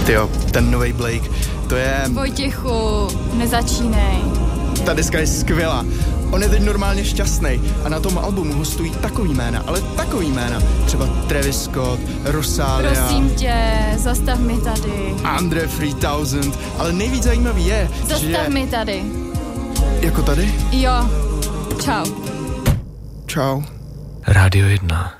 Tyjo, ten novej Blake, to je... Vojtěchu, nezačínej. Ta deska je skvělá. On je teď normálně šťastnej a na tom albumu hostují takový jména, ale takový jména. Třeba Travis Scott, Rosalia. Prosím tě, zastav mi tady. Andre 3000, ale nejvíc zajímavý je, zastav mi tady. Jako tady? Jo, čau. Čau. Rádio 1.